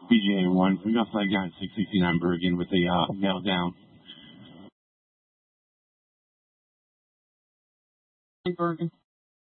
PGA 1. We got flag down at 669 Bergen with the nail down. Bergen.